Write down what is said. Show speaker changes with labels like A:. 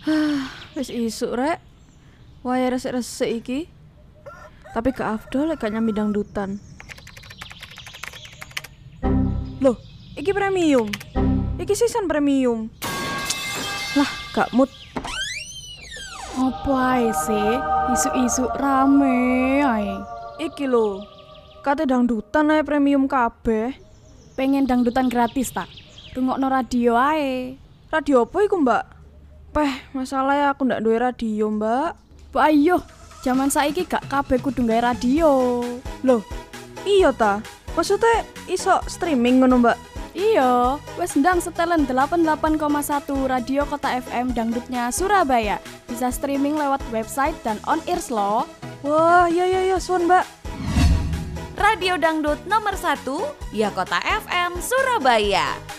A: Wis isuk rek. Wae resik-resik iki. Tapi gak afdol lek gak nyambi dangdutan. Loh, iki premium. Iki season premium. Lah, gak mood.
B: Apa ae sih? Isu-isu rame ae.
A: Iki lho. Kate dangdutan ae premium kabeh.
B: Pengen dangdutan gratis tak? Rungokno radio ae.
A: Radio apa iku, Mbak? Masalahnya aku ndak duwe radio, Mbak.
B: Mbak ayo, zaman saiki gak kabeh kudu gawe radio.
A: Loh, iya ta? Maksudnya iso streaming ngono, Mbak?
B: Iya, wes ndang setelan 88,1 Radio Kota FM dangdutnya Surabaya. Bisa streaming lewat website dan on ears loh.
A: Wah, iya, suwun, Mbak.
C: Radio Dangdut nomor 1, ya Kota FM Surabaya.